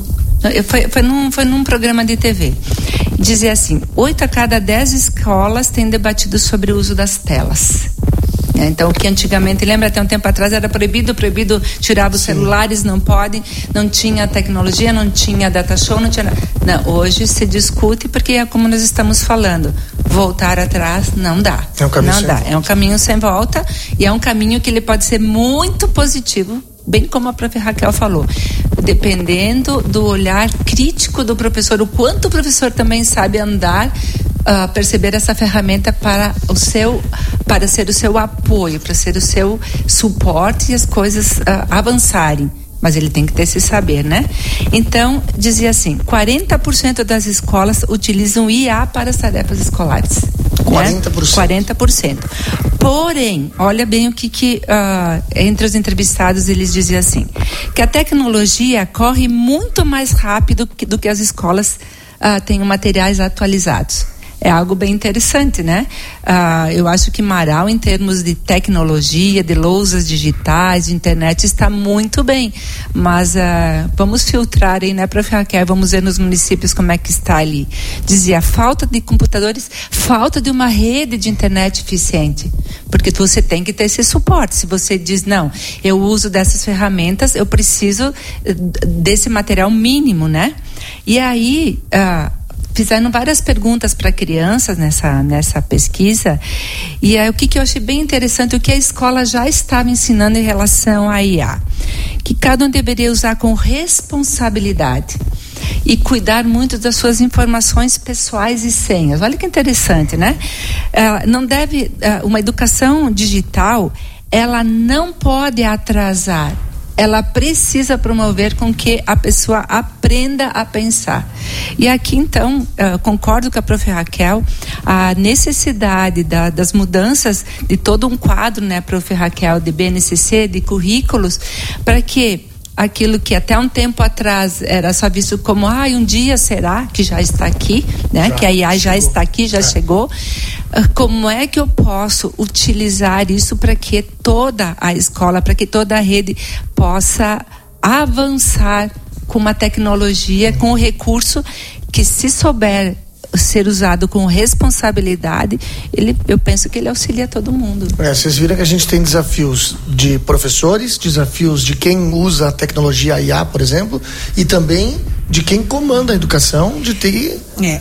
S11: foi num programa de TV. Dizia assim, 8 a cada 10 escolas têm debatido sobre o uso das telas. Então, que antigamente, lembra, até um tempo atrás era proibido, tirava os celulares, não tinha tecnologia, não tinha data show, não tinha. Não, hoje se discute porque é como nós estamos falando, voltar atrás não dá. É um caminho sem volta e é um caminho que ele pode ser muito positivo, bem como a prof. Raquel falou, dependendo do olhar crítico do professor, o quanto o professor também sabe andar, perceber essa ferramenta para ser o seu apoio, para ser o seu suporte e as coisas avançarem. Mas ele tem que ter esse saber, né? Então, dizia assim, 40% das escolas utilizam IA para as tarefas escolares. 40%. 40%. Porém, olha bem o que entre os entrevistados eles diziam assim, que a tecnologia corre muito mais rápido do que as escolas tenham materiais atualizados. É algo bem interessante, né? Eu acho que Marau, em termos de tecnologia, de lousas digitais, de internet, está muito bem. Mas vamos filtrar aí, né, prof. Raquel? Vamos ver nos municípios como é que está ali. Dizia, falta de computadores, falta de uma rede de internet eficiente. Porque você tem que ter esse suporte. Se você diz, não, eu uso dessas ferramentas, eu preciso desse material mínimo, né? E aí... fizeram várias perguntas para crianças nessa pesquisa e o que eu achei bem interessante, o que a escola já estava ensinando em relação à IA, que cada um deveria usar com responsabilidade e cuidar muito das suas informações pessoais e senhas. Olha que interessante, né? Não deve, uma educação digital, ela não pode atrasar. Ela precisa promover com que a pessoa aprenda a pensar. E aqui, então, concordo com a prof. Raquel, a necessidade das mudanças de todo um quadro, né, prof. Raquel, de BNCC, de currículos, para que aquilo que até um tempo atrás era só visto como, um dia será que já está aqui, né? Que a IA já está aqui, já chegou. Como é que eu posso utilizar isso para que toda a escola, para que toda a rede possa avançar com uma tecnologia, com um recurso que, se souber ser usado com responsabilidade, eu penso que ele auxilia todo mundo.
S10: Vocês viram que a gente tem desafios de professores, desafios de quem usa a tecnologia IA, por exemplo, e também de quem comanda a educação, de ter...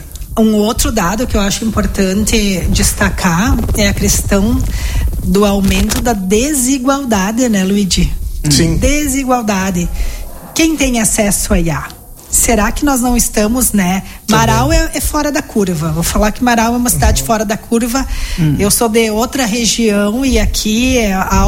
S4: Um outro dado que eu acho importante destacar é a questão do aumento da desigualdade, né, Luigi?
S10: Sim.
S4: Desigualdade. Quem tem acesso a IA? Será que nós não estamos, né? Marau é fora da curva. Vou falar que Marau é uma cidade fora da curva. Eu sou de outra região e aqui há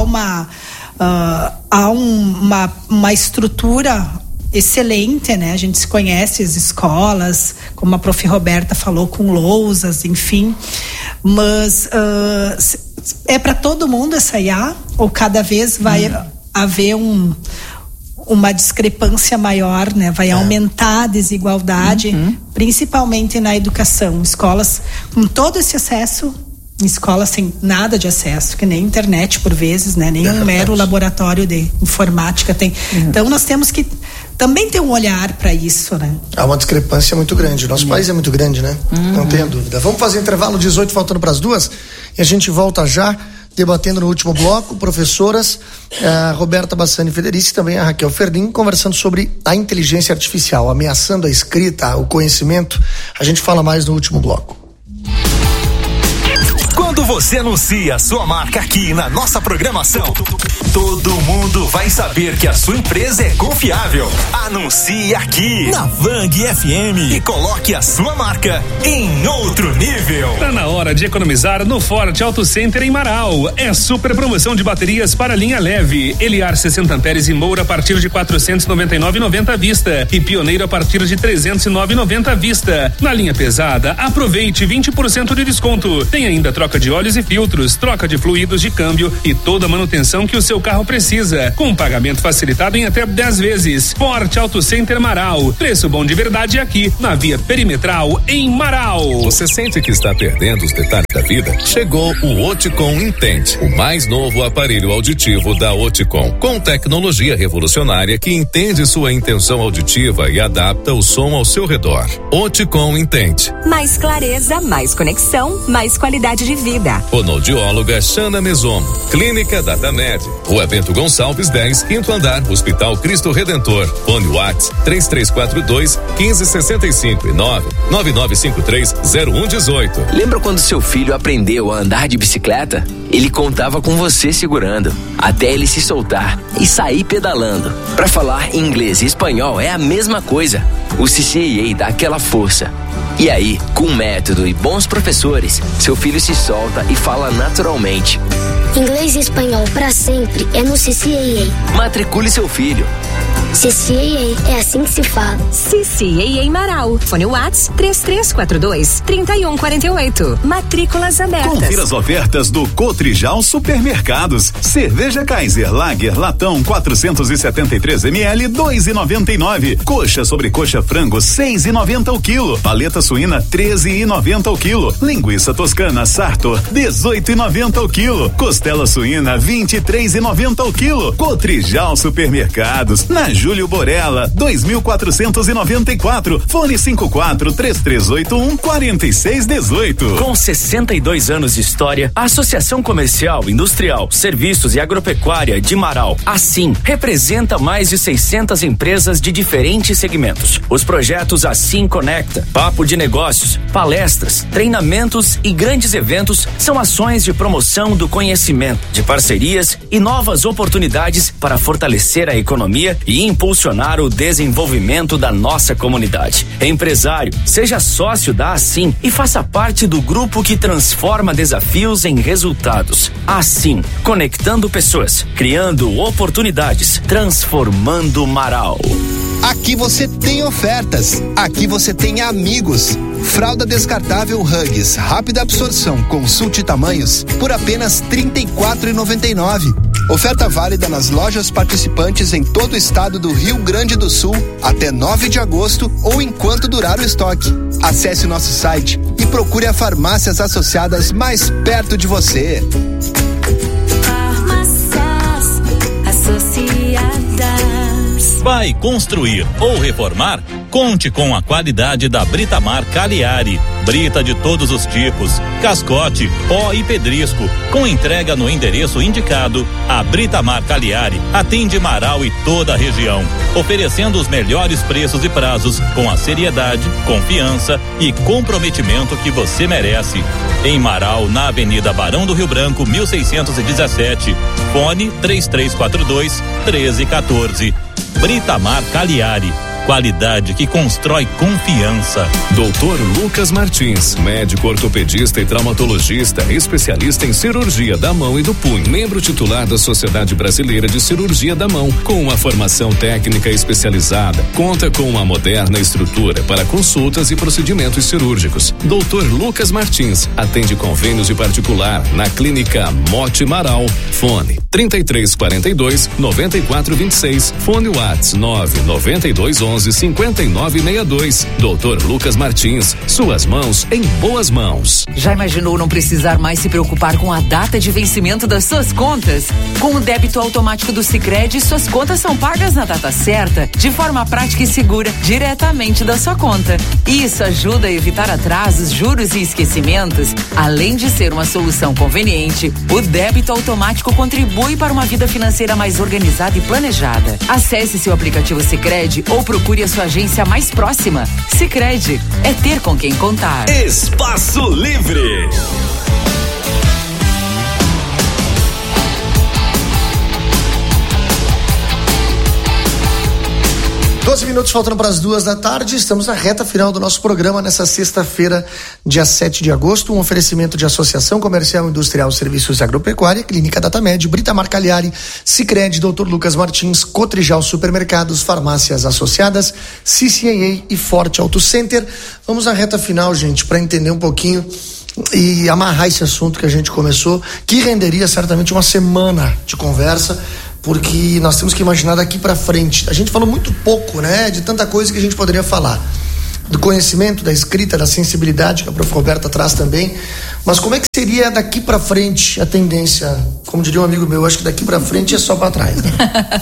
S4: uma estrutura excelente, né? A gente se conhece as escolas, como a prof. Roberta falou, com lousas, enfim. Mas é para todo mundo essa IA? Ou cada vez vai haver uma discrepância maior, né? Vai aumentar a desigualdade, principalmente na educação. Escolas com todo esse acesso, escolas sem nada de acesso, que nem internet por vezes, né? Nem um mero laboratório de informática tem. Então nós temos que também ter um olhar para isso, né?
S10: Há uma discrepância muito grande. Nosso país é muito grande, né? Não tenha dúvida. Vamos fazer intervalo, 18 faltando para as 2 e a gente volta já debatendo no último bloco, professoras, a Roberta Bassani Federici e também a Raquel Ferdim, conversando sobre a inteligência artificial, ameaçando a escrita, o conhecimento. A gente fala mais no último bloco.
S18: Quando você anuncia a sua marca aqui na nossa programação, todo mundo vai saber que a sua empresa é confiável. Anuncie aqui na Vang FM e coloque a sua marca em outro nível.
S13: Tá na hora de economizar no Forte Auto Center em Marau. É super promoção de baterias para linha leve. Eliar 60 amperes e Moura a partir de 499,90 à vista e Pioneiro a partir de 309,90 à vista. Na linha pesada, aproveite 20% de desconto. Tem ainda troca de óleos e filtros, troca de fluidos de câmbio e toda a manutenção que o seu carro precisa, com pagamento facilitado em até 10 vezes. Forte Auto Center Marau, preço bom de verdade aqui na Via Perimetral em Marau.
S8: Você sente que está perdendo os detalhes da vida? Chegou o Oticon Intente, o mais novo aparelho auditivo da Oticon, com tecnologia revolucionária que entende sua intenção auditiva e adapta o som ao seu redor. Oticon Intente.
S12: Mais clareza, mais conexão, mais qualidade de vida.
S8: Fonoaudióloga Xana Mesomo. Clínica DataMed. Rua Bento Gonçalves 10, 5º andar, Hospital Cristo Redentor. Fone Whats 3342 1565 e 99953 0118.
S19: Lembra quando seu filho aprendeu a andar de bicicleta? Ele contava com você segurando, até ele se soltar e sair pedalando. Para falar inglês e espanhol é a mesma coisa. O CCAA dá aquela força. E aí, com método e bons professores, seu filho se solta e fala naturalmente.
S20: Inglês e espanhol para sempre é no CCAA.
S19: Matricule seu filho.
S20: CCAA, é assim que se fala.
S12: CCAA Marau. Fone Whats 3342-3148. Matrículas abertas.
S6: Confira as ofertas do Cotrijal Supermercados. Cerveja Kaiser Lager Latão 473 ml 2,99. Coxa sobre coxa frango 6,90 o quilo. Paleta suína 13,90 o quilo. Linguiça toscana Sartor 18,90 o quilo. Costela suína 23,90 o quilo. Cotrijal Supermercados na Júlio Borella 2494. Fone 54-3381-4618.
S14: Com 62 anos de história, a Associação Comercial, Industrial, Serviços e Agropecuária de Marau, assim, representa mais de 600 empresas de diferentes segmentos. Os projetos Assim Conecta, Papo de Negócios, palestras, treinamentos e grandes eventos são ações de promoção do conhecimento, de parcerias e novas oportunidades para fortalecer a economia e impulsionar o desenvolvimento da nossa comunidade. Empresário, seja sócio da Assim e faça parte do grupo que transforma desafios em resultados. Assim, conectando pessoas, criando oportunidades, transformando Marau.
S3: Aqui você tem ofertas, aqui você tem amigos. Fralda descartável Huggies, rápida absorção, consulte tamanhos, por apenas R$ 34,99. Oferta válida nas lojas participantes em todo o estado do Rio Grande do Sul até 9 de agosto ou enquanto durar o estoque. Acesse o nosso site e procure as farmácias associadas mais perto de você.
S15: Farmácias associadas.
S16: Vai construir ou reformar? Conte com a qualidade da Britamar Cagliari. Brita de todos os tipos, cascote, pó e pedrisco. Com entrega no endereço indicado, a Britamar Cagliari atende Marau e toda a região, oferecendo os melhores preços e prazos com a seriedade, confiança e comprometimento que você merece. Em Marau, na Avenida Barão do Rio Branco, 1617. Fone 3342-1314. Britamar Cagliari. Qualidade que constrói confiança.
S8: Doutor Lucas Martins, médico ortopedista e traumatologista, especialista em cirurgia da mão e do punho, membro titular da Sociedade Brasileira de Cirurgia da Mão, com uma formação técnica especializada, conta com uma moderna estrutura para consultas e procedimentos cirúrgicos. Doutor Lucas Martins atende convênios de particular na Clínica Mote Marau. Fone 3342-9426. Fone Whats 99211 3211-5962. Dr. Lucas Martins, suas mãos em boas mãos.
S17: Já imaginou não precisar mais se preocupar com a data de vencimento das suas contas? Com o débito automático do Sicredi, suas contas são pagas na data certa, de forma prática e segura, diretamente da sua conta. Isso ajuda a evitar atrasos, juros e esquecimentos. Além de ser uma solução conveniente, o débito automático contribui para uma vida financeira mais organizada e planejada. Acesse seu aplicativo Sicredi ou procure a sua agência mais próxima. Sicredi, é ter com quem contar.
S18: Espaço Livre.
S10: Minutos faltando para as 2:00. Estamos na reta final do nosso programa nessa sexta-feira, dia 7 de agosto. Um oferecimento de Associação Comercial Industrial Serviços Agropecuária, Clínica Datamed, Britamar Cagliari, Sicredi, Dr. Lucas Martins, Cotrijal Supermercados, Farmácias Associadas, CCAA e Forte Auto Center. Vamos na reta final, gente, para entender um pouquinho e amarrar esse assunto que a gente começou, que renderia certamente uma semana de conversa, porque nós temos que imaginar daqui para frente. A gente falou muito pouco, né, de tanta coisa que a gente poderia falar, do conhecimento, da escrita, da sensibilidade que a Prof. Roberta traz também, mas como é que seria daqui para frente a tendência? Como diria um amigo meu, acho que daqui para frente é só para trás, né?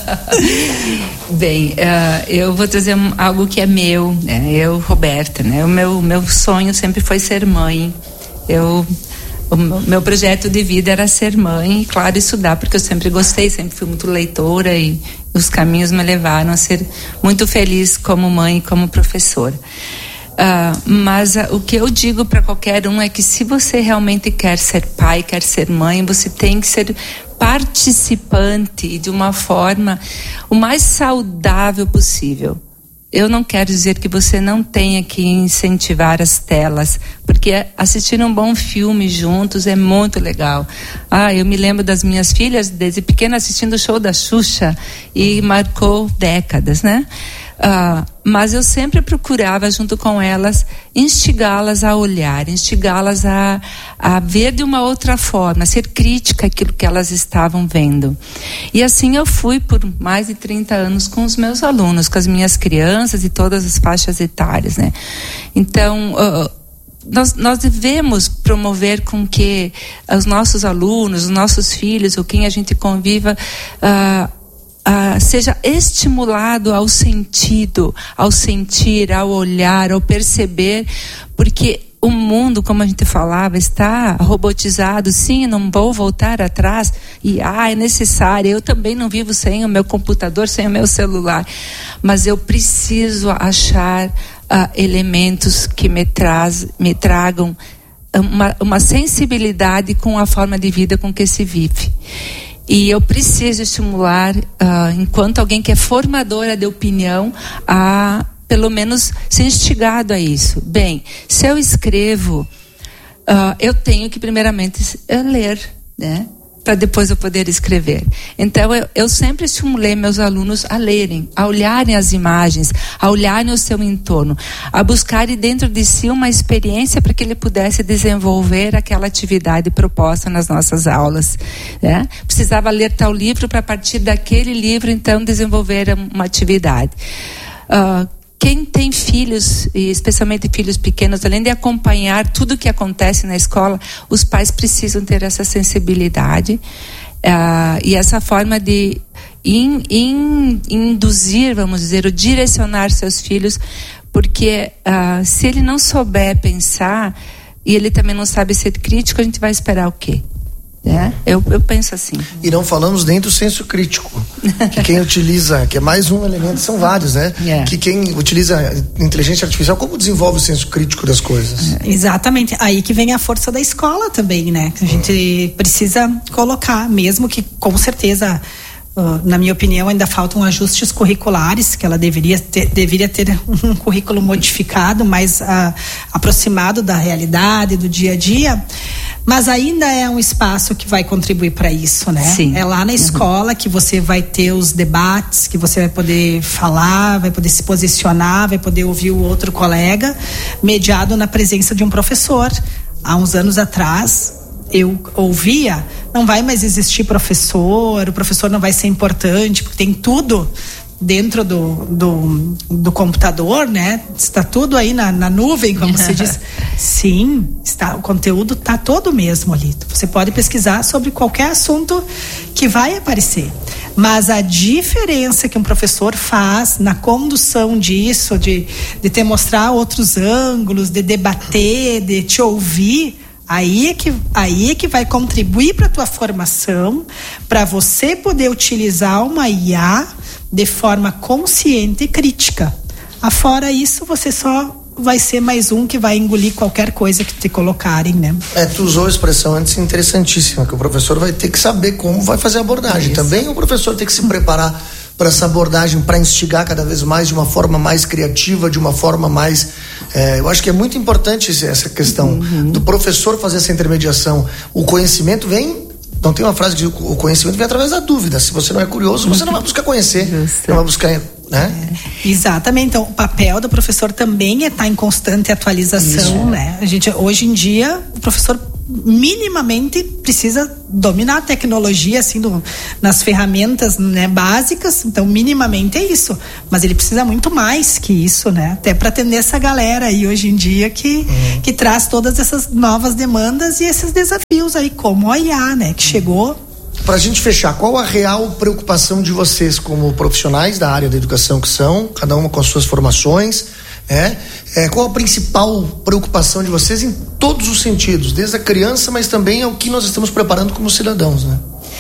S11: Bem, eu vou trazer algo que é meu, né? Eu, Roberta, né? O meu sonho sempre foi ser mãe. O meu projeto de vida era ser mãe e, claro, estudar, porque eu sempre gostei, sempre fui muito leitora e os caminhos me levaram a ser muito feliz como mãe e como professora. Mas o que eu digo para qualquer um é que se você realmente quer ser pai, quer ser mãe, você tem que ser participante de uma forma o mais saudável possível. Eu não quero dizer que você não tenha que incentivar as telas, porque assistir um bom filme juntos é muito legal. Eu me lembro das minhas filhas desde pequena assistindo o show da Xuxa e marcou décadas, né? Mas eu sempre procurava, junto com elas, instigá-las a olhar, instigá-las a ver de uma outra forma, ser crítica àquilo que elas estavam vendo. E assim eu fui por mais de 30 anos com os meus alunos, com as minhas crianças e todas as faixas etárias, né? Então, nós devemos promover com que os nossos alunos, os nossos filhos, ou quem a gente conviva, seja estimulado ao sentido, ao sentir, ao olhar, ao perceber, porque o mundo, como a gente falava, está robotizado. Sim, não vou voltar atrás e é necessário, eu também não vivo sem o meu computador, sem o meu celular, mas eu preciso achar elementos que me tragam uma sensibilidade com a forma de vida com que se vive. E eu preciso estimular, enquanto alguém que é formadora de opinião, a pelo menos ser instigado a isso. Bem, se eu escrevo, eu tenho que primeiramente ler, né? Para depois eu poder escrever. Então eu sempre estimulei meus alunos a lerem, a olharem as imagens, a olharem o seu entorno, a buscarem dentro de si uma experiência para que ele pudesse desenvolver aquela atividade proposta nas nossas aulas, né? Precisava ler tal livro para, a partir daquele livro, então, desenvolver uma atividade. Quem tem filhos, e especialmente filhos pequenos, além de acompanhar tudo o que acontece na escola, os pais precisam ter essa sensibilidade e essa forma de induzir, vamos dizer, ou direcionar seus filhos, porque se ele não souber pensar e ele também não sabe ser crítico, a gente vai esperar o quê? Eu penso assim.
S10: E não falamos nem do senso crítico, que quem utiliza, que é mais um elemento, são vários, né? Que quem utiliza inteligência artificial, como desenvolve o senso crítico das coisas?
S4: Exatamente, aí que vem a força da escola também, né? A gente precisa colocar, mesmo que com certeza, na minha opinião, ainda faltam ajustes curriculares, que ela deveria ter um currículo modificado, mais aproximado da realidade, do dia a dia, mas ainda é um espaço que vai contribuir para isso, né?
S11: Sim.
S4: É lá na escola que você vai ter os debates, que você vai poder falar, vai poder se posicionar, vai poder ouvir o outro colega, mediado na presença de um professor. Há uns anos atrás, eu ouvia, não vai mais existir professor, o professor não vai ser importante, porque tem tudo dentro do computador, né? Está tudo aí na nuvem, como se diz. Sim, o conteúdo está todo mesmo ali. Você pode pesquisar sobre qualquer assunto que vai aparecer. Mas a diferença que um professor faz na condução disso, de te mostrar outros ângulos, de debater, de te ouvir, aí é que vai contribuir para a tua formação, para você poder utilizar uma IA de forma consciente e crítica. Afora isso, você só vai ser mais um que vai engolir qualquer coisa que te colocarem, né? Tu
S10: usou a expressão antes interessantíssima, que o professor vai ter que saber como vai fazer a abordagem. Isso. Também o professor tem que se preparar para essa abordagem, para instigar cada vez mais de uma forma mais criativa, de uma forma mais... eu acho que é muito importante essa questão do professor fazer essa intermediação. O conhecimento vem... Então tem uma frase que diz, o conhecimento vem através da dúvida. Se você não é curioso, você não vai buscar conhecer. Não vai buscar... Né?
S4: Exatamente, então o papel do professor também é estar em constante atualização, né? Hoje em dia, o professor minimamente precisa dominar a tecnologia assim nas ferramentas, né, básicas. Então minimamente é isso, mas ele precisa muito mais que isso, né? Até para atender essa galera aí hoje em dia que traz todas essas novas demandas e esses desafios aí, como a IA, né, que chegou.
S10: Pra gente fechar, qual a real preocupação de vocês como profissionais da área da educação que são, cada uma com as suas formações, qual a principal preocupação de vocês em todos os sentidos, desde a criança, mas também é o que nós estamos preparando como cidadãos, né?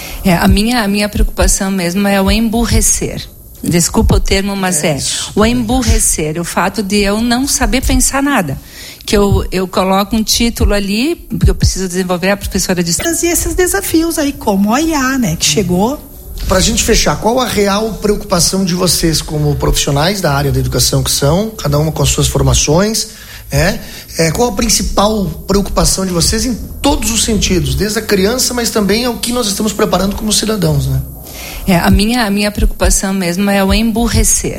S11: A minha preocupação mesmo é o emburrecer. Desculpa o termo, mas o emburrecer, o fato de eu não saber pensar nada. Que eu coloco um título ali, porque eu preciso desenvolver, a professora disse.
S4: E esses desafios aí, como a IA, né, que chegou.
S10: Pra gente fechar, qual a real preocupação de vocês como profissionais da área da educação que são, cada uma com as suas formações, qual a principal preocupação de vocês em todos os sentidos, desde a criança, mas também é o que nós estamos preparando como cidadãos, né?
S11: A minha preocupação mesmo é o emburrecer.